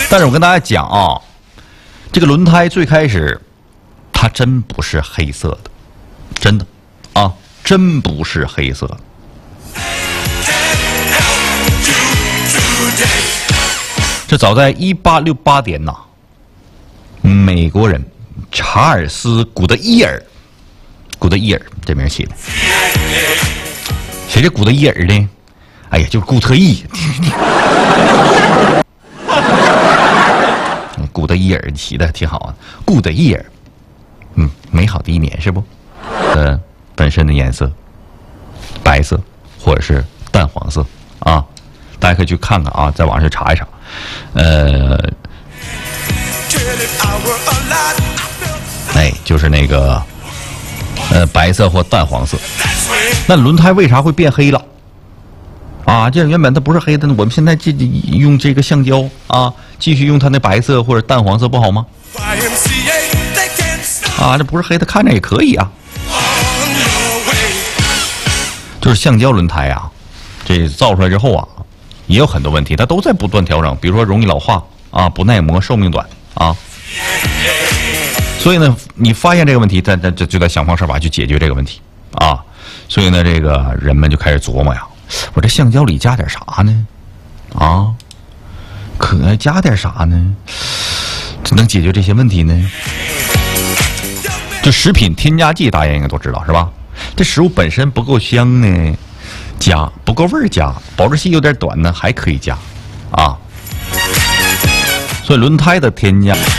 但是我跟大家讲啊，这个轮胎最开始它真不是黑色的，真的啊，真不是黑色的。这早在1868年呐，美国人查尔斯·古德伊尔这名起的。谁是古德伊尔呢？哎呀，就是固特异。古德伊尔起的挺好啊，古德伊尔，美好的一年是不？本身的颜色，白色或者是淡黄色啊，大家可以去看看啊，在网上查一查。就是那个白色或淡黄色。那轮胎为啥会变黑了？啊，这原本它不是黑的，我们现在用这个橡胶啊，继续用它那白色或者淡黄色不好吗？啊，这不是黑的，看着也可以啊。就是橡胶轮胎啊，这造出来之后啊，也有很多问题，它都在不断调整，比如说容易老化啊，不耐磨，寿命短啊。所以呢，你发现这个问题，咱就得想方设法去解决这个问题啊。所以呢，这个人们就开始琢磨呀，我这橡胶里加点啥呢？啊，可加点啥呢？能解决这些问题呢？就食品添加剂，大家应该都知道是吧？这食物本身不够香呢，加；不够味儿加；保质期有点短呢，还可以加啊。所以轮胎的添加。